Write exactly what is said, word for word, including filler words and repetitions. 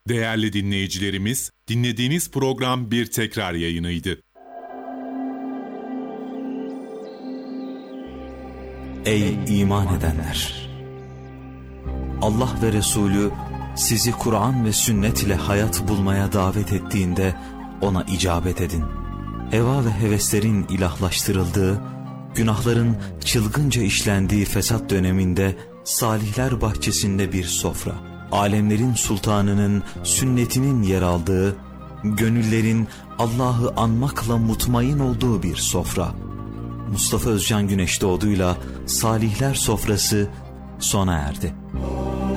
Değerli dinleyicilerimiz, dinlediğiniz program bir tekrar yayınıydı. Ey iman edenler! Allah ve Resulü sizi Kur'an ve sünnet ile hayat bulmaya davet ettiğinde ona icabet edin. Heva ve heveslerin ilahlaştırıldığı, günahların çılgınca işlendiği fesat döneminde salihler bahçesinde bir sofra, alemlerin sultanının sünnetinin yer aldığı, gönüllerin Allah'ı anmakla mutmain olduğu bir sofra. Mustafa Özcan Güneşdoğdu'yla Salihler Sofrası sona erdi.